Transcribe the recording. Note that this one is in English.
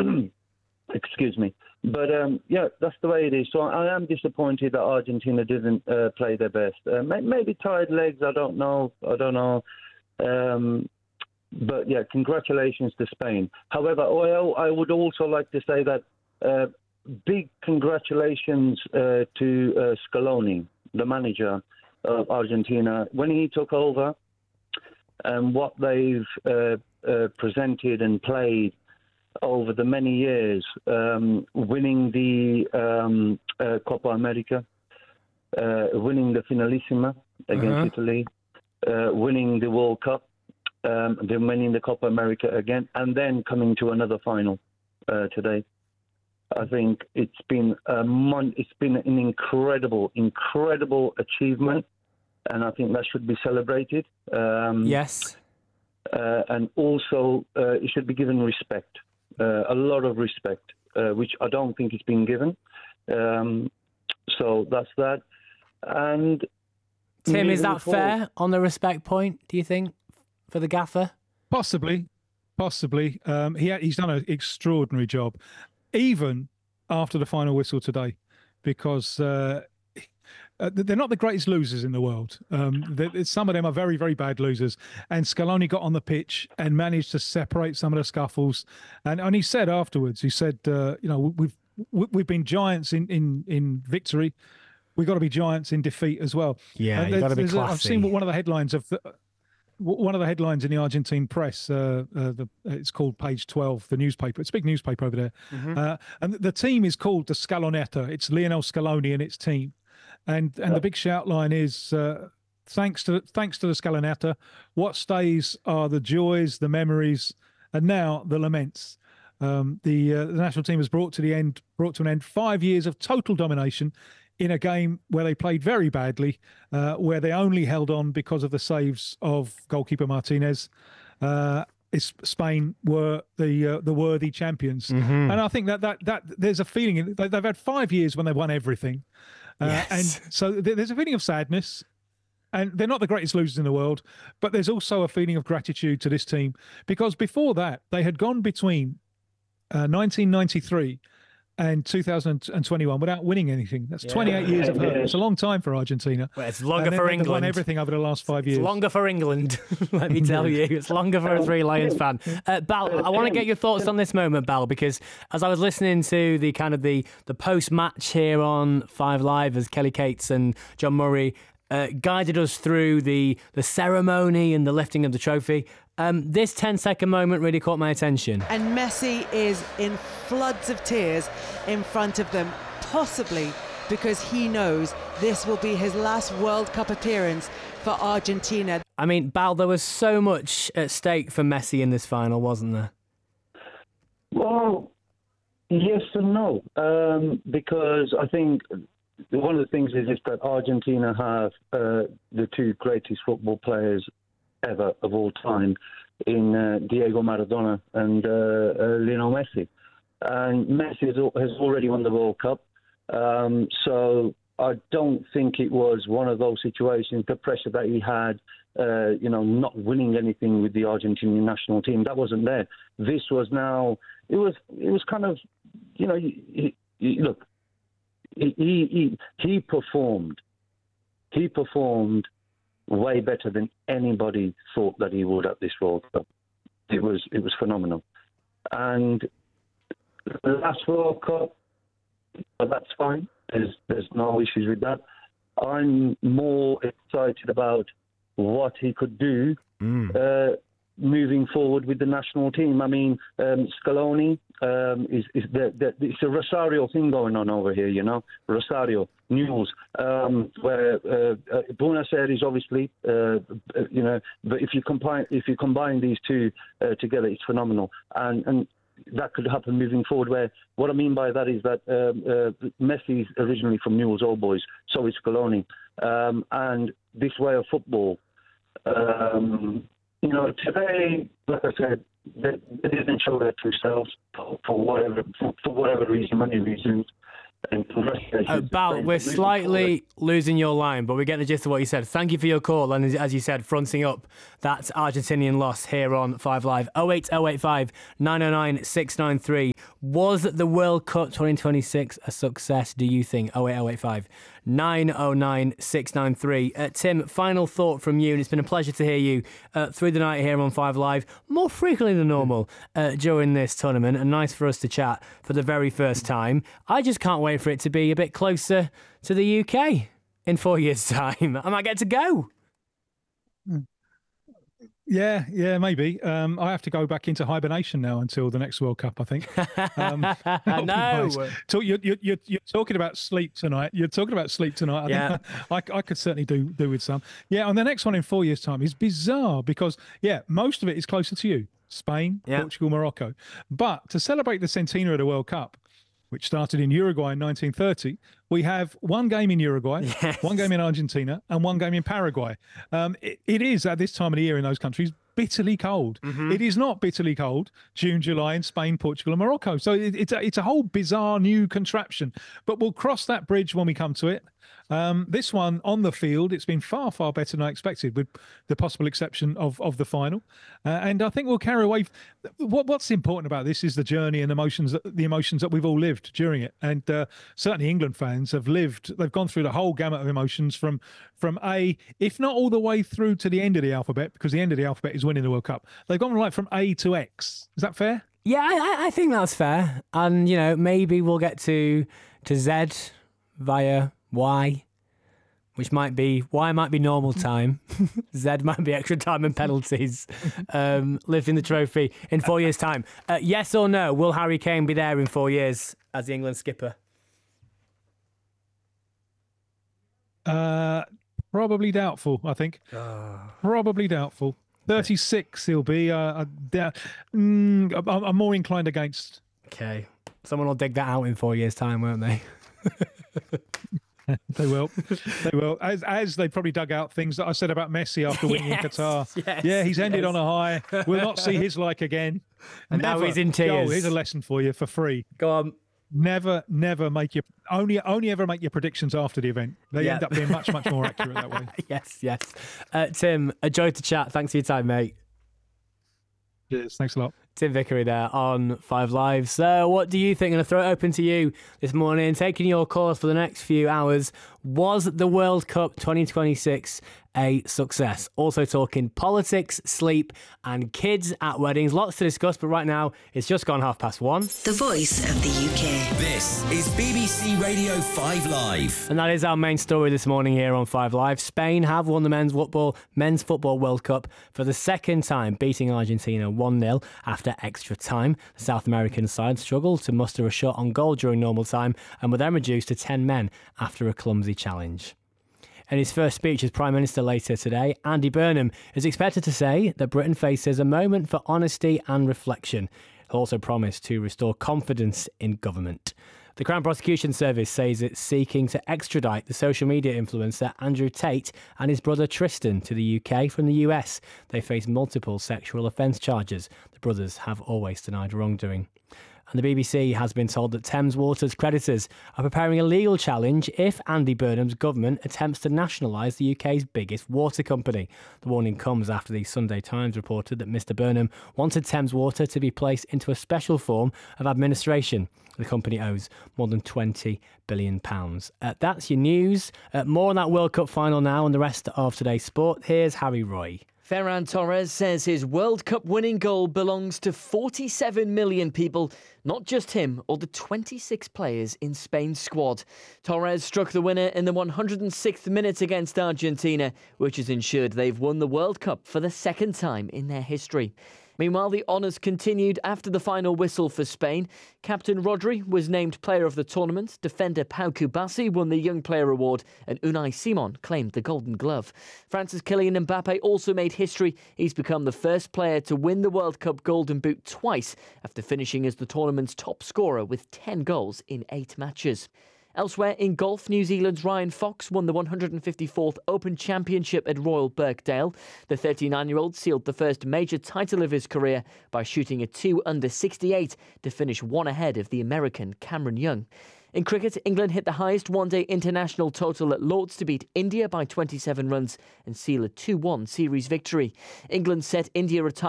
Excuse me. But, yeah, that's the way it is. So I am disappointed that Argentina didn't play their best. Maybe tired legs, I don't know. But, yeah, congratulations to Spain. However, I would also like to say that big congratulations to Scaloni, the manager of Argentina. When he took over, and what they've presented and played over the many years, winning the Copa America, winning the Finalissima against Italy, winning the World Cup, then winning the Copa America again, and then coming to another final today. I think it's been an incredible achievement, and I think that should be celebrated. Yes. And also, it should be given respect, a lot of respect, which I don't think it's been given. So that's that. And Tim, is that fair on the respect point, do you think, for the gaffer? Possibly. He's done an extraordinary job, even after the final whistle today, because they're not the greatest losers in the world. Some of them are very, very bad losers. And Scaloni got on the pitch and managed to separate some of the scuffles. And he said afterwards, we've been giants in victory. We've got to be giants in defeat as well. Yeah, you've got to be classy. I've seen one of the headlines in the Argentine press. It's called Page 12, the newspaper. It's a big newspaper over there. Mm-hmm. And the team is called the Scaloneta. It's Lionel Scaloni and its team. And the big shout line is, thanks to the Scaloneta, what stays are the joys, the memories, and now the laments. The national team has brought to an end 5 years of total domination in a game where they played very badly, where they only held on because of the saves of goalkeeper Martinez. Spain were the worthy champions, and I think that there's a feeling they've had 5 years when they've won everything, and so there's a feeling of sadness. And they're not the greatest losers in the world, but there's also a feeling of gratitude to this team, because before that they had gone between 1993 and 2021 without winning anything. That's 28 years of hurt. It's a long time for Argentina. Well, it's longer for England. They've won everything over the last 5 years. It's longer for England, let me tell you. It's longer for a Three Lions fan. Bal, I want to get your thoughts on this moment, Bal, because as I was listening to the post-match here on Five Live, as Kelly Cates and John Murray guided us through the ceremony and the lifting of the trophy, this 10-second moment really caught my attention. And Messi is in floods of tears in front of them, possibly because he knows this will be his last World Cup appearance for Argentina. I mean, Bal, there was so much at stake for Messi in this final, wasn't there? Well, yes and no, because I think one of the things is that Argentina have the two greatest football players ever of all time in Diego Maradona and Lionel Messi. And Messi has already won the World Cup. So I don't think it was one of those situations, the pressure that he had, not winning anything with the Argentinian national team, that wasn't there. This was now, it was kind of, look, he performed. He performed way better than anybody thought that he would at this World Cup. It was phenomenal. And the last World Cup, well, that's fine. There's no issues with that. I'm more excited about what he could do moving forward with the national team. I mean, Scaloni it's a Rosario thing going on over here, Rosario, Newell's, where Buenacer is obviously, but if you combine these two together, it's phenomenal. And that could happen moving forward, where what I mean by that is that Messi's originally from Newell's Old Boys, so is Scaloni. And this way of football, today, like I said, they didn't show their true selves for whatever reason, many reasons. Bal, we're slightly losing your line, but we get the gist of what you said. Thank you for your call, and as you said, fronting up that Argentinian loss here on 5 Live. 08085 909 693. Was the World Cup 2026 a success, do you think? 08085 909 693. Tim, final thought from you, and it's been a pleasure to hear you through the night here on 5 Live, more frequently than normal during this tournament, and nice for us to chat for the very first time. I just can't wait for it to be a bit closer to the UK in 4 years' time. I might get to go. Yeah, maybe. I have to go back into hibernation now until the next World Cup, I think. No. Nice. You're talking about sleep tonight. Yeah. I could certainly do with some. Yeah, and the next one in 4 years' time is bizarre because, most of it is closer to you. Spain, Portugal, Morocco. But to celebrate the centenary of the World Cup, which started in Uruguay in 1930, we have one game in Uruguay, one game in Argentina, and one game in Paraguay. It is, at this time of the year in those countries, bitterly cold. It is not bitterly cold June, July in Spain, Portugal, and Morocco. So it's a whole bizarre new contraption. But we'll cross that bridge when we come to it. This one on the field, it's been far, far better than I expected, with the possible exception of the final. And I think we'll carry away. What's important about this is the journey and the emotions that we've all lived during it. And certainly England fans they've gone through the whole gamut of emotions from A, if not all the way through to the end of the alphabet, because the end of the alphabet is winning the World Cup. They've gone right from A to X. Is that fair? Yeah, I think that's fair. And, maybe we'll get to Z via Y, which might be normal time. Z might be extra time and penalties. Lifting the trophy in 4 years' time. Yes or no? Will Harry Kane be there in 4 years as the England skipper? Probably doubtful, I think. Probably doubtful. 36 he'll be. I'm more inclined against. Okay. Someone will dig that out in 4 years' time, won't they? They will. As they probably dug out things that I said about Messi after winning in Qatar. Yes, he's ended on a high. We'll not see his like again. And now he's in tears. Here's a lesson for you for free. Go on. Never make your only ever make your predictions after the event. They end up being much, much more accurate that way. Yes. Tim, a joy to chat. Thanks for your time, mate. Cheers. Thanks a lot. Tim Vickery there on 5 Live. So what do you think? I'm going to throw it open to you this morning, taking your calls for the next few hours. Was the World Cup 2026 a success? Also talking politics, sleep and kids at weddings. Lots to discuss, but right now it's just gone 1:30. The voice of the UK. This is BBC Radio 5 Live. And that is our main story this morning here on 5 Live. Spain have won the men's football World Cup for the second time, beating Argentina 1-0 after extra time. The South American side struggled to muster a shot on goal during normal time and were then reduced to 10 men after a clumsy challenge. In his first speech as Prime Minister later today, Andy Burnham is expected to say that Britain faces a moment for honesty and reflection. He'll also promise to restore confidence in government. The Crown Prosecution Service says it's seeking to extradite the social media influencer Andrew Tate and his brother Tristan to the UK from the US. They face multiple sexual offence charges. The brothers have always denied wrongdoing. And the BBC has been told that Thames Water's creditors are preparing a legal challenge if Andy Burnham's government attempts to nationalise the UK's biggest water company. The warning comes after the Sunday Times reported that Mr Burnham wanted Thames Water to be placed into a special form of administration. The company owes more than £20 billion. That's your news. More on that World Cup final now and the rest of today's sport. Here's Harry Roy. Ferran Torres says his World Cup winning goal belongs to 47 million people, not just him or the 26 players in Spain's squad. Torres struck the winner in the 106th minute against Argentina, which has ensured they've won the World Cup for the second time in their history. Meanwhile, the honours continued after the final whistle for Spain. Captain Rodri was named player of the tournament. Defender Pau Kubasi won the Young Player Award and Unai Simon claimed the Golden Glove. France's Kylian Mbappe also made history. He's become the first player to win the World Cup Golden Boot twice after finishing as the tournament's top scorer with 10 goals in 8 matches. Elsewhere in golf, New Zealand's Ryan Fox won the 154th Open Championship at Royal Birkdale. The 39-year-old sealed the first major title of his career by shooting a 2 under 68 to finish 1 ahead of the American Cameron Young. In cricket, England hit the highest one-day international total at Lord's to beat India by 27 runs and seal a 2-1 series victory. England set India